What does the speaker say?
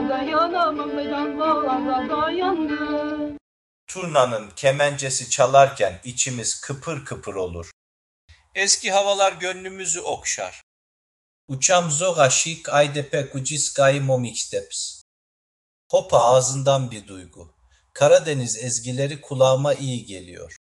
Turnanın kemencesi çalarken içimiz kıpır kıpır olur. Eski havalar gönlümüzü okşar. Uçam zoga şik aydepe kuciskayı momiksteps. Hopa ağzından bir duygu. Karadeniz ezgileri kulağıma iyi geliyor.